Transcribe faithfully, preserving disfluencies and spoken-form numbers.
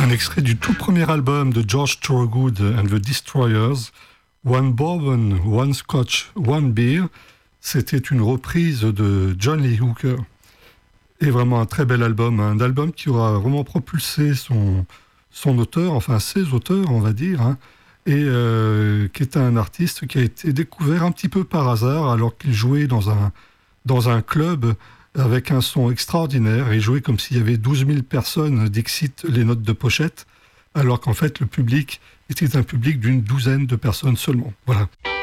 un extrait du tout premier album de George Thorogood and the Destroyers, One Bourbon, One Scotch, One Beer. C'était une reprise de John Lee Hooker. Et vraiment un très bel album, un album qui aura vraiment propulsé son, son auteur, enfin ses auteurs, on va dire, hein, et euh, qui est un artiste qui a été découvert un petit peu par hasard alors qu'il jouait dans un, dans un club avec un son extraordinaire. Il jouait comme s'il y avait douze mille personnes dixit les notes de pochette, alors qu'en fait le public était un public d'une douzaine de personnes seulement. Voilà.